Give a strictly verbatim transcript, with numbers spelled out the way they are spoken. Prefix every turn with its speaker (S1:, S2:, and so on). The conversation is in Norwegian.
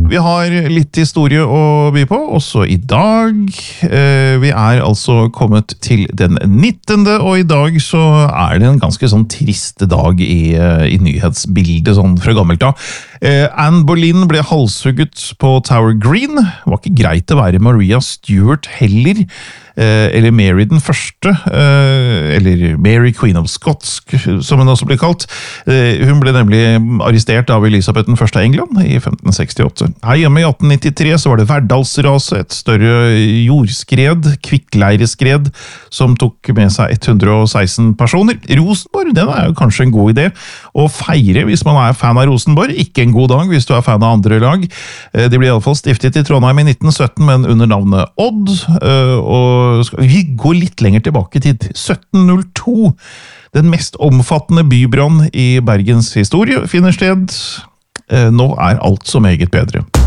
S1: Vi har litt historie å by på, også i dag. Vi er altså kommet til den nittende, og i dag så er det en ganske sånn triste dag i, i nyhetsbildet, sånn fra gammelt av. Anne Boleyn ble halshugget på Tower Green. Det var ikke greit å være Maria Stuart heller, eller Mary den første, eller Mary Queen of Scots, som hun også ble kalt. Hun ble nemlig arrestert av Elisabeth den første av England i femten sekstiåtte. Her hjemme i atten nittitre så var det Verdalsraset, et større jordskred, kvikkleireskred, som tok med seg ett hundre og seksten personer. Rosenborg, den er jo kanskje en god idé å feire hvis man er fan av Rosenborg, ikke en god dag hvis du er fan av andre lag. De ble i alle fall stiftet i Trondheim i nitten sytten, men under navnet Odd, og vi går litt lenger tilbake til sytten null to. Den mest omfattende bybrann i Bergens historie finner sted. Nå er alt så meget bedre.